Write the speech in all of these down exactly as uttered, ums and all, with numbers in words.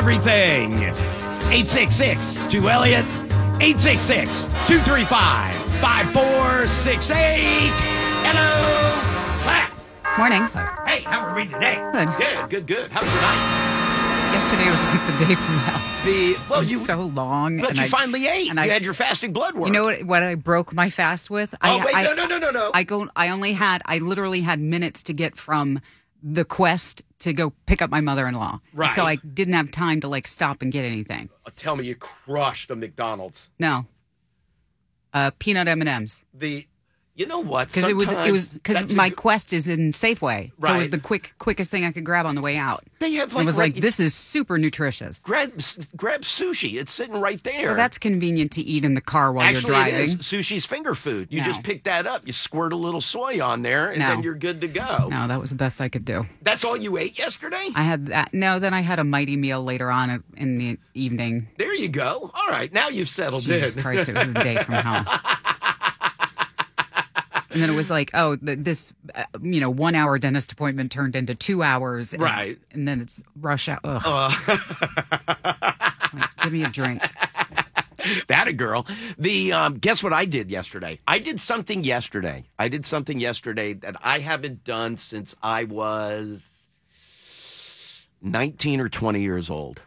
everything. eight six six, two Elliott. eight six six, two three five, five four six eight. Hello, class. Morning. Hey, how are we today? Good. Good, good, good. How's your night? Yesterday was like the day from hell. The well, it was you so long. but and you I, finally ate. and You I, had your fasting blood work. You know what? What I broke my fast with? Oh I, wait, I, no, no, no, no, no. I go. I only had. I literally had minutes to get from the Quest to go pick up my mother-in-law. Right. And so I didn't have time to like stop and get anything. Uh, Tell me you crushed a McDonald's. No. Uh, peanut M and M's. The, you know what? Because it was it was Sometimes because that's a my good- Quest is in Safeway, so it was Right. the quick quickest thing I could grab on the way out. They have And like it was right- like, this is super nutritious. grab grab sushi. It's sitting right there. Well, that's convenient to eat in the car while Actually, you're it driving. is. Sushi's finger food. You No. just pick that up. You squirt a little soy on there, and No. then you're good to go. No, that was the best I could do. That's all you ate yesterday? I had that. No, then I had a mighty meal later on in the evening. There you go. All right, now you've settled Jesus in. Christ, it was a day from hell. And then it was like, oh, the, this, uh, you know, one hour dentist appointment turned into two hours. And, Right. And then it's rush hour. Ugh. Uh, Like, give me a drink. that a girl. The um, guess what I did yesterday? I did something yesterday. I did something yesterday that I haven't done since I was nineteen or twenty years old.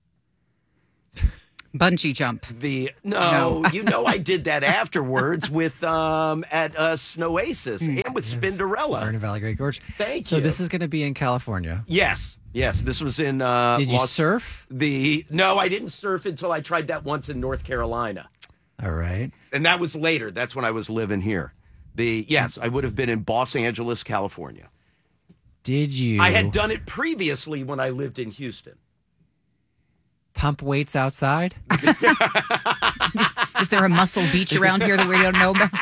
Bungee jump. The no, No. you know I did that afterwards with um at uh, Snowasis and with Spinderella. Vernon Valley Great Gorge. Thank so you. this is going to be in California. Yes, yes. This was in. Uh, Did you Los- surf? The no, I didn't surf until I tried that once in North Carolina, All right. and that was later. That's when I was living here. The yes, I would have been in Los Angeles, California. Did you I had done it previously when I lived in Houston. pump weights outside? Is there a muscle beach around here that we don't know about?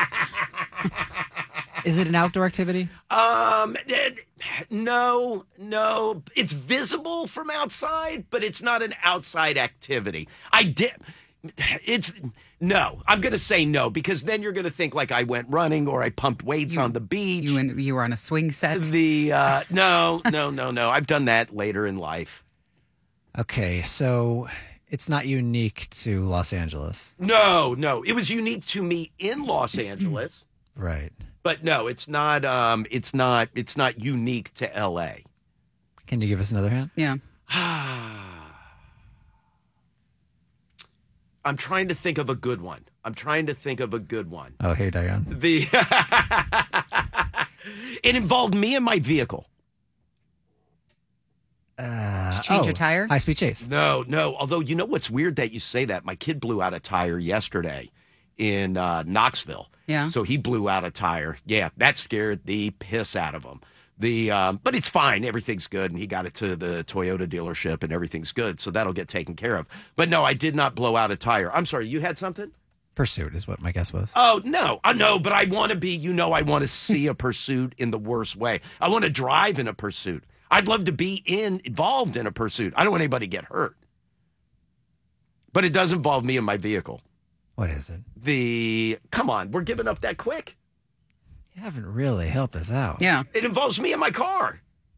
Is it an outdoor activity? Um, it- no, no. It's visible from outside, but it's not an outside activity. I did. It's no. I'm going to say no because then you're going to think like I went running or I pumped weights on the beach. You and you were on a swing set. The uh, no, no, no, no. I've done that later in life. Okay, so it's not unique to Los Angeles. No, no. It was unique to me in Los Angeles, Right. but no, it's not. Um, it's not. It's not unique to L A. Can you give us another hint? Yeah. I'm trying to think of a good one. I'm trying to think of a good one. Oh, hey, Diane. The it involved me and my vehicle. Uh, Change oh, a tire? High speed chase. No, no. Although you know what's weird that you say that. My kid blew out a tire yesterday in uh, Knoxville. Yeah. So he blew out a tire. Yeah, that scared the piss out of him. The um, but it's fine. Everything's good, and he got it to the Toyota dealership, and everything's good. So that'll get taken care of. But no, I did not blow out a tire. I'm sorry. You had something? Pursuit is what my guess was. Oh, no. I know, but I want to be, you know, I want to see a pursuit in the worst way. I want to drive in a pursuit. I'd love to be in involved in a pursuit. I don't want anybody to get hurt. But it does involve me and my vehicle. What is it? The, come on, we're giving up that quick. You haven't really helped us out. Yeah. It involves me and my car.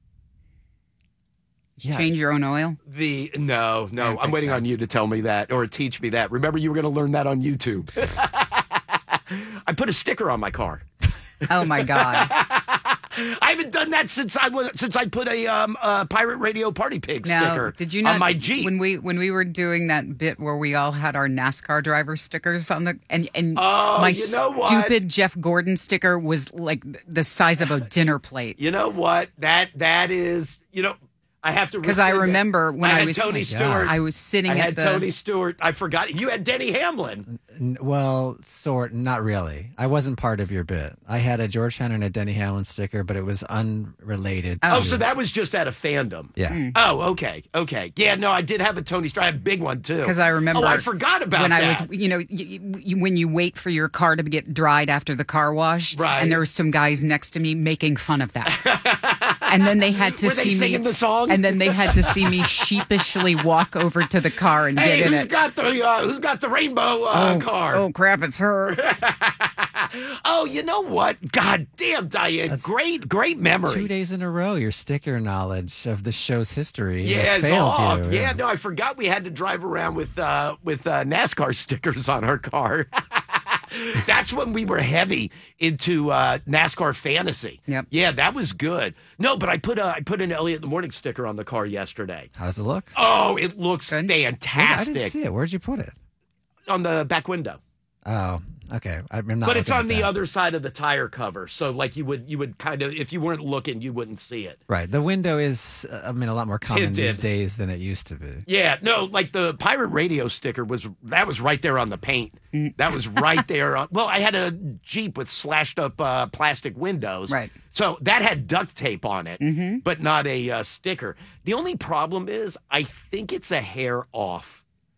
Yeah. Change your own oil. The, no, I no, don't I'm think waiting so. on you to tell me that or teach me that. Remember, you were going to learn that on YouTube. I put a sticker on my car. Oh my God. I haven't done that since I was since I put a um a Pirate Radio Party Pig Now, sticker did you not on my Jeep. when we when we were doing that bit where we all had our NASCAR driver stickers on the and and Oh, my you know what? stupid Jeff Gordon sticker was like the size of a dinner plate. You know what? That that is you know I have to Because I rescind it. remember when I, had was Tony my Stewart. I was sitting I at had the Tony Stewart. I forgot you had Denny Hamlin. N- Well, sort, not really. I wasn't part of your bit. I had a Georgetown and a Denny Hamlin sticker, but it was unrelated. Oh, to, so that was just out of fandom. yeah. Oh, okay, okay. Yeah, no, I did have a Tony Stewart. I had a big one too. because I remember Oh, I forgot about when that. I was, you know, you, you, when you wait for your car to get dried after the car wash, Right. and there were some guys next to me making fun of that, and then they had to Were they see singing me, the song? and then they had to see me sheepishly walk over to the car and Hey, get in who's it. got the uh, who's got the rainbow uh, oh, car? oh crap! It's her. Oh, you know what? God damn, Diane. That's great, great memory. Two days in a row, your sticker knowledge of the show's history Yeah, has it's failed off. you. Yeah, no, I forgot we had to drive around with uh, with uh, NASCAR stickers on our car. That's when we were heavy into uh, NASCAR fantasy. Yep. Yeah, that was good. No, but I put a, I put an Elliot in the Morning sticker on the car yesterday. How does it look? Oh, it looks Good. I fantastic didn't see it. Where'd you put it? on the back window. Oh, okay. I'm not But it's looking on at the that. other side of the tire cover, so like you would you would kind of if you weren't looking, you wouldn't see it. Right. The window is, uh, I mean, a lot more common Tinted. these days than it used to be. Yeah, no, like the pirate radio sticker was that was right there on the paint. That was right there. On, well, I had a Jeep with slashed up uh, plastic windows, Right. So that had duct tape on it, but not a uh, sticker. The only problem is, I think it's a hair off,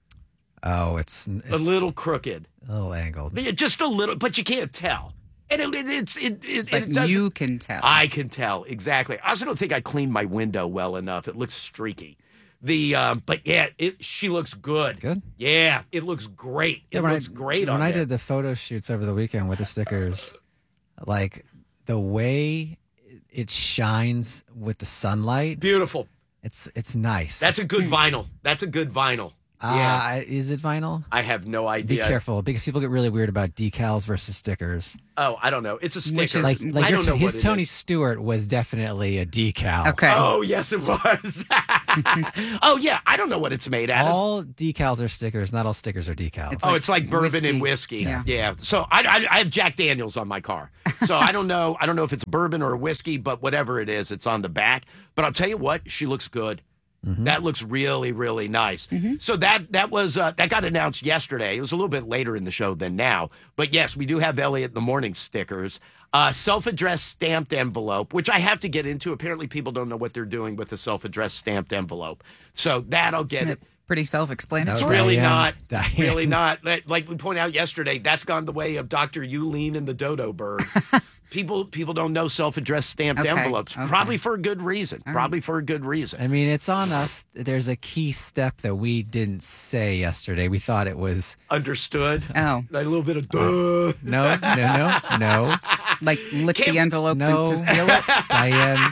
Oh, it's, it's a little crooked, a little angled. Yeah, just a little, but you can't tell. And it, it, it's it, it, But it doesn't- you can tell. I can tell exactly. I also don't think I cleaned my window well enough. It looks streaky. The um, but yeah, it she looks good. Good? Yeah, it looks great. It Yeah, when looks I, great When on I there. did the photo shoots over the weekend with the stickers, like the way it shines with the sunlight, Beautiful. it's it's nice. That's a good vinyl. That's a good vinyl. uh, yeah, Is it vinyl? I have no Be idea. careful because people get really weird about decals versus stickers. Oh, I don't know. It's a sticker. Which is- Like, like I your, don't know his what it Tony is. Stewart was definitely a decal. Okay. Oh yes, it was. Oh yeah, I don't know what it's made out of. All decals are stickers. Not all stickers are decals. It's Oh, like it's like bourbon and whiskey. whiskey. Yeah. So I, I I have Jack Daniels on my car. So I don't know. I don't know if it's bourbon or whiskey, but whatever it is, it's on the back. But I'll tell you what, she looks good. That looks really, really nice. So that that was uh, that got announced yesterday. It was a little bit later in the show than now, but yes, we do have Elliot in the Morning stickers, uh, self-addressed stamped envelope, which I have to get into. Apparently, people don't know what they're doing with the self-addressed stamped envelope. So that I'll get Isn't it. it pretty self-explanatory? No, Really Diane, not. Diane. Really not. Like like we pointed out yesterday, that's gone the way of Doctor Euleen and the dodo bird. people people don't know self-addressed stamped Okay, envelopes. okay. Probably for a good reason. Probably for a good reason. I mean, it's on us. There's a key step that we didn't say yesterday. We thought it was Understood. Oh, A little bit of duh. no, no, no, no, like lick Can't- the envelope no. to seal it? Diane.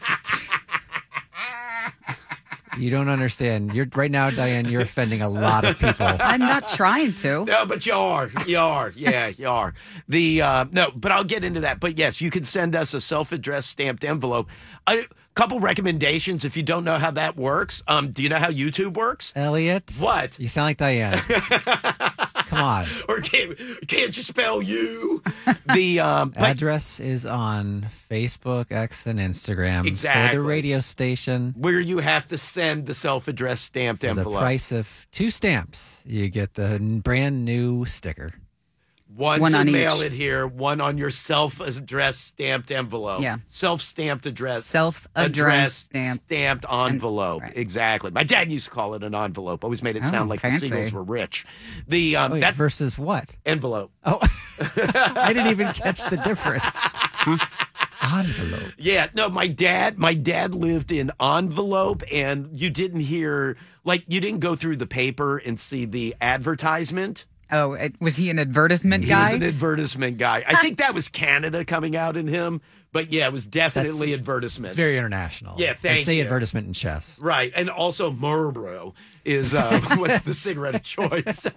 You don't understand. You're right now, Diane. You're offending a lot of people. I'm not trying to. No, but you are. You are. Yeah, you are. The uh, no, but I'll get into that. But yes, you can send us a self-addressed stamped envelope. A couple recommendations if you don't know how that works. Um, do you know how YouTube works? Elliot. What? You sound like Diane. Come on. Or can't can't you spell you? The um, but Address is on Facebook, X, and Instagram for Exactly. the radio station. where you have to send the self-addressed stamped For the envelope. price of two stamps, you get the n- brand new sticker. One, One to on mail each. it here, one on your self-addressed stamped envelope. Yeah. Self-stamped address. Self-addressed addressed stamped. stamped envelope. right. Exactly. My dad used to call it an envelope. Always made it Oh, sound like fancy. the Seagulls were rich. The um, Wait, that versus what? envelope. Oh, I didn't even catch the difference. Envelope. Yeah, no, my dad, my dad lived in envelope, and you didn't hear like you didn't go through the paper and see the advertisement. Oh, it, was he an advertisement He guy? was an advertisement guy. I think that was Canada coming out in him, but yeah, it was definitely That's- advertisement. It's very international. Yeah, They thank say you. advertisement in chess. Right, and also Marlboro is uh, what's the cigarette of choice.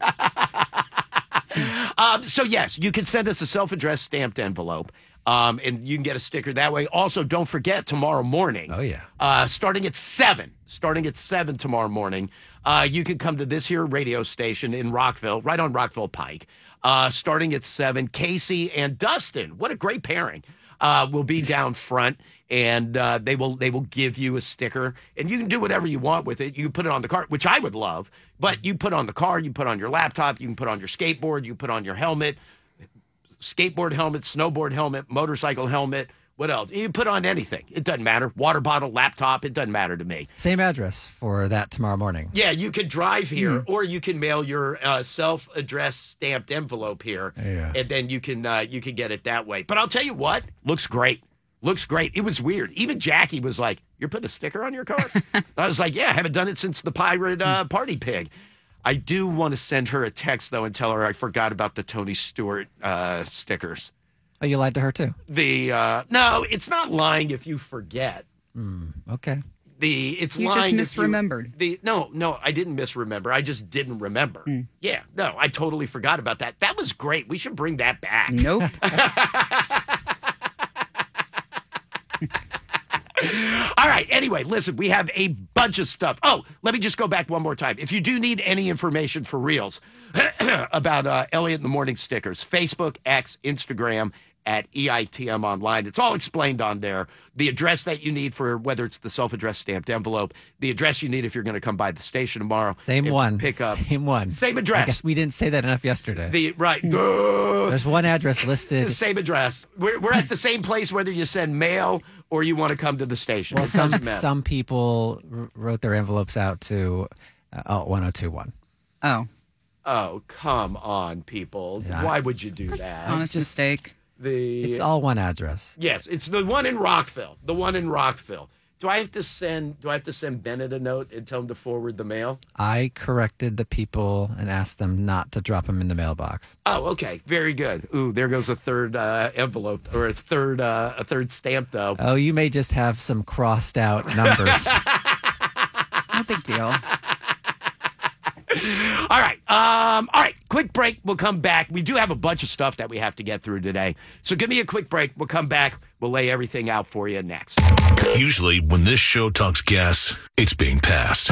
um, so yes, you can send us a self-addressed stamped envelope, um, and you can get a sticker that way. Also, don't forget tomorrow morning. Oh, yeah. uh, starting at seven. Starting at seven tomorrow morning, uh, you can come to this here radio station in Rockville, right on Rockville Pike. Uh, starting at seven, Casey and Dustin. What a great pairing! Uh, will be down front, and uh, they will they will give you a sticker, and you can do whatever you want with it. You can put it on the car, which I would love, but you put on the car, you put on your laptop, you can put on your skateboard, you put on your helmet, skateboard helmet, snowboard helmet, motorcycle helmet. What else? You put on anything. It doesn't matter. Water bottle, laptop. It doesn't matter to me. Same address for that tomorrow morning. Yeah, you can drive here, or you can mail your uh, self-addressed stamped envelope here, Yeah. and then you can uh, you can get it that way. But I'll tell you what, looks great. Looks great. It was weird. Even Jackie was like, "You're putting a sticker on your car?" I was like, "Yeah, I haven't done it since the pirate uh, party pig." I do want to send her a text, though, and tell her I forgot about the Tony Stewart uh, stickers. Oh, you lied to her, too? The uh, No, it's not lying if you forget. Mm, okay. The It's You lying just if you- misremembered. The No, no, I didn't misremember. I just didn't remember. Mm. Yeah, no, I totally forgot about that. That was great. We should bring that back. Nope. All right. Anyway, listen, we have a bunch of stuff. Oh, let me just go back one more time. If you do need any information for reals about uh, Elliot in the Morning stickers, Facebook, X, Instagram, at E I T M Online. It's all explained on there. The address that you need for whether it's the self-addressed stamped envelope, the address you need if you're going to come by the station tomorrow. Same and one. Pick up. Same one. Same I address. guess we didn't say that enough yesterday. The right. Duh. There's one address listed. The same address. We're, we're at the same place whether you send mail or you want to come to the station. Well, It some doesn't matter. some people r- wrote their envelopes out to uh, oh, one oh two one. Oh, Oh, come on, people. Yeah. Why would you do that? honest just- mistake. The It's all one address. Yes, it's the one in Rockville. The one in Rockville. Do I have to send do I have to send Bennett a note and tell him to forward the mail? I corrected the people and asked them not to drop them in the mailbox. Oh, okay. Very good. Ooh, there goes a third uh, envelope or a third uh, a third stamp though. Oh, you may just have some crossed out numbers. No big deal. All right. Um, all right. Quick break. We'll come back. We do have a bunch of stuff that we have to get through today. So give me a quick break. We'll come back. We'll lay everything out for you next. Usually, when this show talks gas, it's being passed.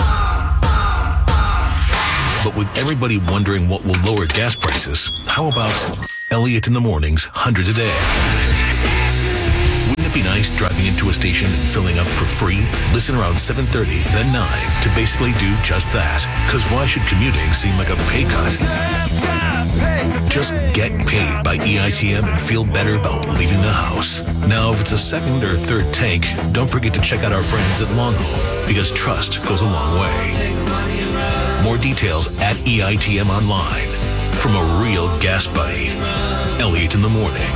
But with everybody wondering what will lower gas prices, how about Elliot in the Morning's Hundreds a Day? Wouldn't it be nice driving into a station and filling up for free? Listen around seven thirty, then nine to basically do just that. Because why should commuting seem like a pay cut? Just get paid by E I T M and feel better about leaving the house. Now, if it's a second or third tank, don't forget to check out our friends at Longhole, because trust goes a long way. More details at E I T M Online. From a real gas buddy, Elliot in the Morning.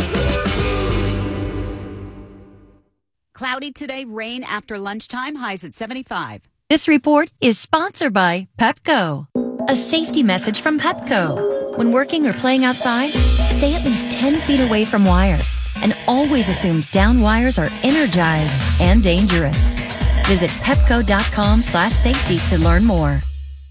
Cloudy today, rain after lunchtime, highs at seventy-five. This report is sponsored by Pepco. A safety message from Pepco. When working or playing outside, stay at least ten feet away from wires and always assume down wires are energized and dangerous. Visit pepco.com slash safety to learn more.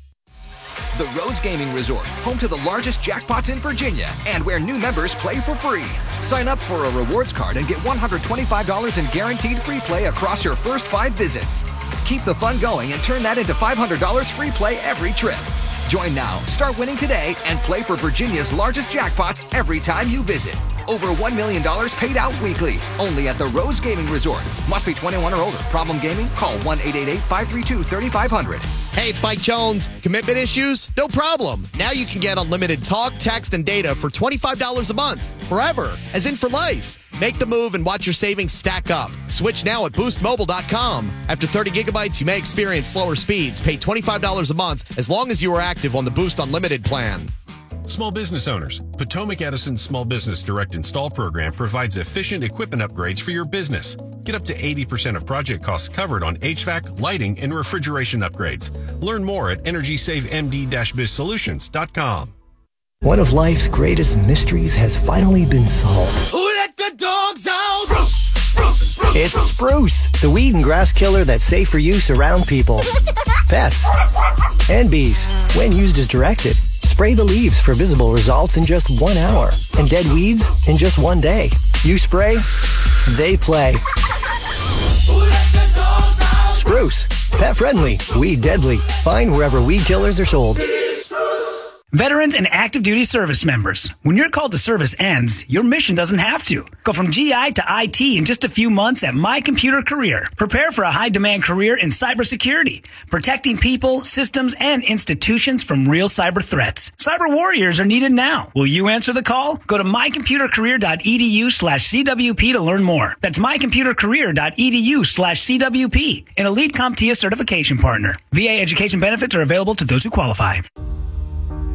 The Rose Gaming Resort, home to the largest jackpots in Virginia and where new members play for free. Sign up for a rewards card and get one hundred twenty-five dollars in guaranteed free play across your first five visits. Keep the fun going and turn that into five hundred dollars free play every trip. Join now, start winning today, and play for Virginia's largest jackpots every time you visit. Over one million dollars paid out weekly, only at the Rose Gaming Resort. Must be twenty-one or older. Problem gaming? Call one eight eight eight, five three two, three five zero zero. Hey, it's Mike Jones. Commitment issues? No problem. Now you can get unlimited talk, text, and data for twenty-five dollars a month. Forever. As in for life. Make the move and watch your savings stack up. Switch now at boost mobile dot com. After thirty gigabytes, you may experience slower speeds. Pay twenty-five dollars a month as long as you are active on the Boost Unlimited plan. Small business owners, Potomac Edison's Small Business Direct Install program provides efficient equipment upgrades for your business. Get up to eighty percent of project costs covered on H V A C, lighting, and refrigeration upgrades. Learn more at energy save m d dash biz solutions dot com. One of life's greatest mysteries has finally been solved. Who let the dogs out? Spruce, spruce, spruce, It's Spruce, the weed and grass killer that's safe for use around people, pets, and bees. When used as directed, spray the leaves for visible results in just one hour and dead weeds in just one day. You spray, they play. Who let the dogs out? Spruce, pet friendly, weed deadly. Find wherever weed killers are sold. Veterans and active duty service members, when your call to service ends, your mission doesn't have to. Go from G I to I T in just a few months at My Computer Career. Prepare for a high-demand career in cybersecurity, protecting people, systems, and institutions from real cyber threats. Cyber warriors are needed now. Will you answer the call? Go to mycomputercareer.edu slash CWP to learn more. That's mycomputercareer.edu slash CWP, an elite CompTIA certification partner. V A education benefits are available to those who qualify.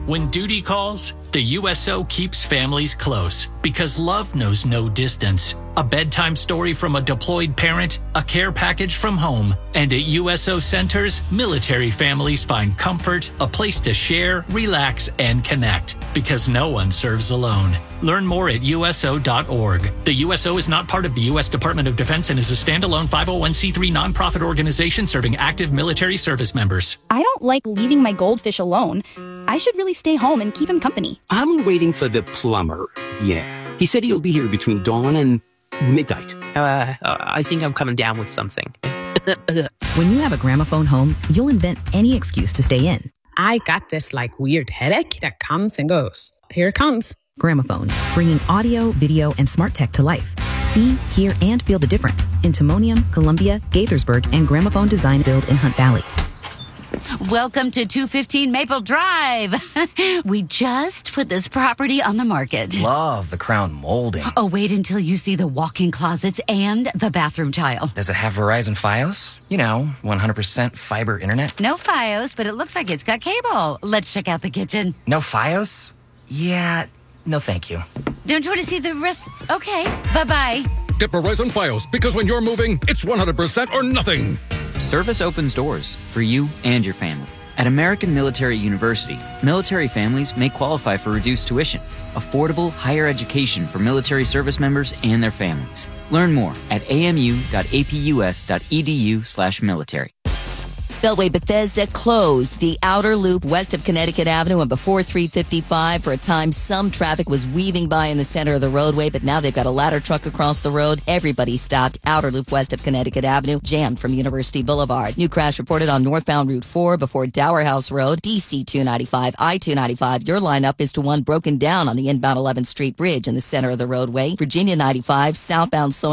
When duty calls, the U S O keeps families close because love knows no distance. A bedtime story from a deployed parent, a care package from home, and at U S O centers, military families find comfort, a place to share, relax, and connect because no one serves alone. Learn more at U S O dot org. The U S O is not part of the U S Department of Defense and is a standalone five oh one c three nonprofit organization serving active military service members. I don't like leaving my goldfish alone. I should really stay home and keep him company. I'm waiting for the plumber. Yeah. He said he'll be here between dawn and midnight. Uh, I think I'm coming down with something. When you have a gramophone home, you'll invent any excuse to stay in. I got this like weird headache that comes and goes. Here it comes. Gramophone, bringing audio, video, and smart tech to life. See, hear, and feel the difference in Timonium, Columbia, Gaithersburg, and Gramophone Design Build in Hunt Valley. Welcome to two fifteen Maple Drive. We just put this property on the market. Love the crown molding. Oh, wait until you see the walk-in closets and the bathroom tile. Does it have Verizon Fios? You know, one hundred percent fiber internet. No Fios, but it looks like it's got cable. Let's check out the kitchen. No Fios? Yeah, no thank you. Don't you want to see the rest? Okay, bye-bye. Get Verizon Fios, because when you're moving, it's one hundred percent or nothing. Service opens doors for you and your family. At American Military University, military families may qualify for reduced tuition, affordable higher education for military service members and their families. Learn more at amu.apus.edu slash military. Beltway Bethesda closed the outer loop west of Connecticut Avenue and before three fifty-five. For a time, some traffic was weaving by in the center of the roadway, but now they've got a ladder truck across the road. Everybody stopped. Outer loop west of Connecticut Avenue, jammed from University Boulevard. New crash reported on northbound Route four before Dower House Road, D C two ninety-five, I two ninety-five. Your lineup is to one broken down on the inbound eleventh Street Bridge in the center of the roadway. Virginia ninety-five, southbound slowing